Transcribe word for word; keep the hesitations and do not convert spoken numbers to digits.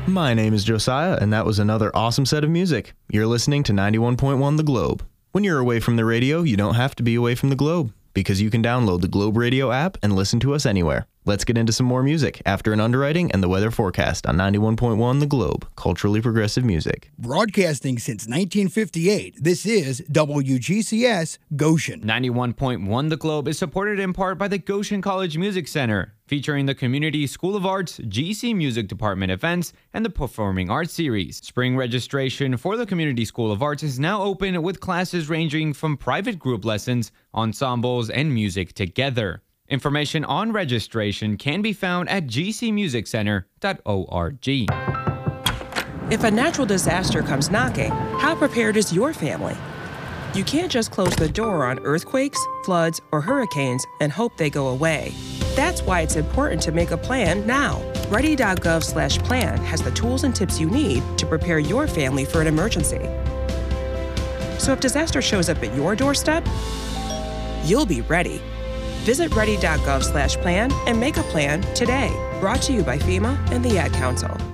My name is Josiah, and that was another awesome set of music. You're listening to ninety-one point one The Globe. When you're away from the radio, you don't have to be away from the Globe, because you can download the Globe Radio app and listen to us anywhere. Let's get into some more music after an underwriting and the weather forecast on ninety-one point one The Globe, culturally progressive music. Broadcasting since nineteen fifty-eight, this is W G C S Goshen. ninety-one point one The Globe is supported in part by the Goshen College Music Center, featuring the Community School of Arts, G C Music Department events, and the Performing Arts Series. Spring registration for the Community School of Arts is now open with classes ranging from private group lessons, ensembles, and music together. Information on registration can be found at g c music center dot org. If a natural disaster comes knocking, how prepared is your family? You can't just close the door on earthquakes, floods, or hurricanes and hope they go away. That's why it's important to make a plan now. ready dot gov slash plan has the tools and tips you need to prepare your family for an emergency. So if disaster shows up at your doorstep, you'll be ready. Visit ready dot gov slash plan and make a plan today. Brought to you by FEMA and the Ad Council.